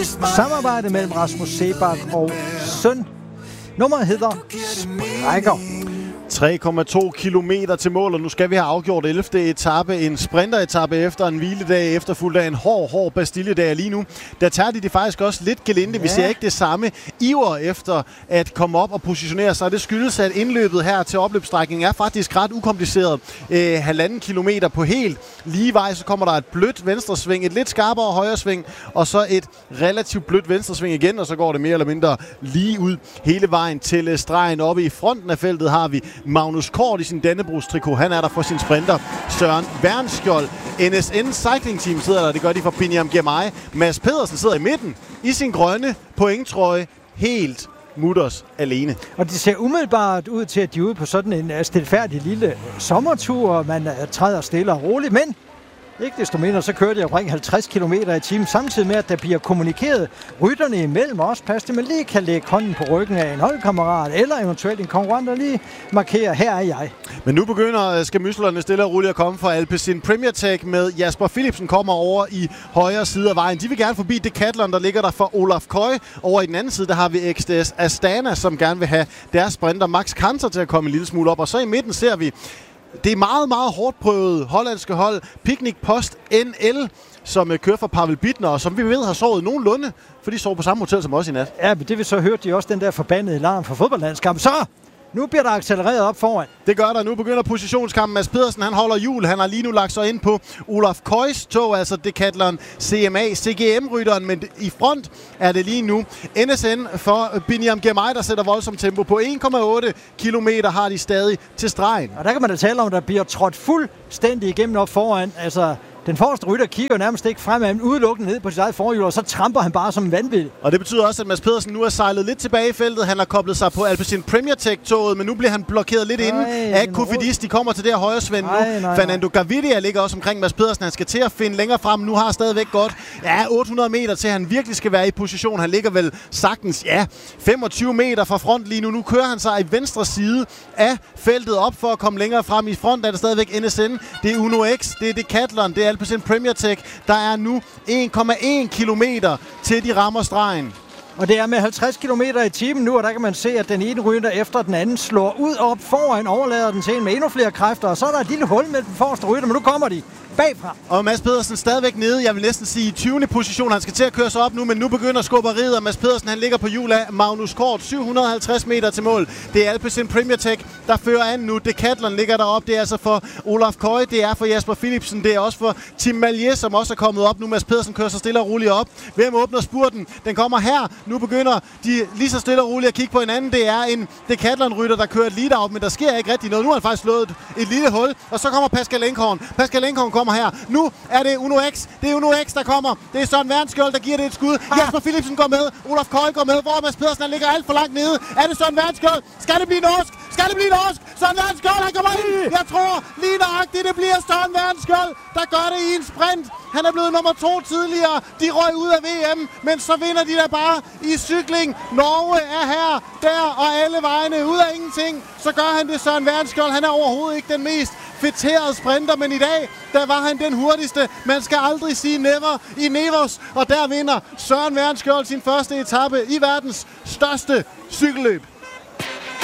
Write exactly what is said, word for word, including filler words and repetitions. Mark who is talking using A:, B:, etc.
A: samarbejde mellem Rasmus Seebach og søn. Nummeret hedder Sprækker.
B: tre komma to kilometer til mål, og nu skal vi have afgjort ellevte etape. En sprinteretappe efter en hviledag, efterfulgt af en hård, hård Bastilledag lige nu. Der tager de det faktisk også lidt gelinde. Ja. Vi ser ikke det samme iver efter at komme op og positionere sig. Det skyldes, at indløbet her til opløbsstrækningen er faktisk ret ukompliceret. Eh, halvanden kilometer på helt lige vej, så kommer der et blødt venstresving, et lidt skarpere højresving, og så et relativt blødt venstresving igen, og så går det mere eller mindre lige ud hele vejen til stregen. Oppe i fronten af feltet har vi Magnus Kort i sin Dannebrogs-trikot. Han er der for sin sprinter Søren Wernskjold. N S N Cycling Team sidder der, det gør de for Binyam Girmay. Mads Pedersen sidder i midten i sin grønne pointtrøje, helt mutters alene.
A: Og det ser umiddelbart ud til, at de er ude på sådan en stilfærdig lille sommertur, og man træder stille og roligt, men ikke desto mindre, så kører de omkring halvtreds kilometer i timen, samtidig med, at der bliver kommunikeret rytterne imellem også. Pas det, man lige kan lægge hånden på ryggen af en holdkammerat, eller eventuelt en konkurrent, der lige markerer, her er jeg.
B: Men nu begynder skamyslerne stille og roligt at komme fra Alpecin Premier Tech med Jasper Philipsen kommer over i højre side af vejen. De vil gerne forbi Decathlon, der ligger der for Olaf Koy. Over i den anden side, der har vi X D S Astana, som gerne vil have deres sprinter Max Kanter til at komme en lille smule op. Og så i midten ser vi det er meget, meget hårdt prøvet hollandske hold Picnic Post N L, som kører for Pavel Bittner, og som vi ved har sovet nogenlunde, for de sover på samme hotel som os i nat.
A: Ja, men det vil så hørte de også den der forbandede larm fra fodboldlandskampen. Så! Nu bliver der accelereret op foran.
B: Det gør der. Nu begynder positionskampen. Mads Pedersen, han holder hjul. Han har lige nu lagt sig ind på Olaf Koys tog, altså Decathlon C M A C G M-rytteren. Men i front er det lige nu N S N for Binyam Girmay, der sætter voldsomt tempo på. en komma otte kilometer har de stadig til stregen.
A: Og der kan man da tale om, at der bliver trådt fuldstændig igennem op foran. Altså, den forreste rytter kigger nærmest ikke fremad, men udelukkende ned på sit eget forhjul, og så tramper han bare som en vanvid.
B: Og det betyder også, at Mads Pedersen nu er sejlet lidt tilbage i feltet. Han har koblet sig på Alpecin Premier Tech-toget, men nu bliver han blokeret lidt inde af Kofidis. De kommer til det her højre svend nu. Fernando Gaviria ligger også omkring Mads Pedersen. Han skal til at finde længere frem. Nu har stadigvæk godt ja, otte hundrede meter til, han virkelig skal være i position. Han ligger vel sagtens ja, femogtyve meter fra front lige nu. Nu kører han sig i venstre side af feltet op for at komme længere frem. I front er det stadigvæk N S N. Det er Uno X, det er Decathlon, det er Alpecin Premier Tech. Der er nu en komma en kilometer til de rammer stregen.
A: Og det er med halvtreds kilometer i timen nu, og der kan man se, at den ene rytter efter den anden slår ud op foran, overlader den til en med endnu flere kræfter, og så er der et lille hul mellem den forreste rytter, men nu kommer de bagfra.
B: Og Mads Pedersen stadigvæk nede, jeg vil næsten sige i tyvende position. Han skal til at køre sig op nu, men nu begynder skubberiet, og Mads Pedersen han ligger på hjul af Magnus Kort. syv hundrede og halvtreds meter til mål. Det er Alpecin Premier Tech, der fører an nu. Decathlon ligger deroppe. Det er altså for Olaf Koy, det er for Jasper Philipsen, det er også for Tim Malje, som også er kommet op nu. Mads Pedersen kører sig stille og roligt op. Hvem åbner spurten? Den kommer her. Nu begynder de lige så stille og roligt at kigge på hinanden. Det er en Decathlon-rytter, der kører et lead-out, men der sker ikke rigtig noget. Nu har han faktisk slået et lille hul, og så kommer Pascal Enkhorn. Pascal Enkhorn kommer her. Nu er det Uno X. Det er Uno X, der kommer. Det er Søren Wernskjold, der giver det et skud. Ah. Jasper Philipsen går med. Olaf Koy går med. Hvor Mads Pedersen ligger alt for langt nede. Er det Søren Wernskjold? Skal det blive norsk? Skal det blive norsk? Søren Wernskjold, han kommer ind. Jeg tror lige nøjagtigt, det bliver Søren Wernskjold, der gør det i en sprint. Han er blevet nummer to tidligere. De røg ud af V M, men så vinder de der bare i cykling. Norge er her, der og alle vejene ud af ingenting. Så gør han det, Søren Wernskjold. Han er overhovedet ikke den mest fætterede sprinter, men i dag, der var han den hurtigste. Man skal aldrig sige never i Nevers, og der vinder Søren Wernskjold sin første etape i verdens største cykelløb.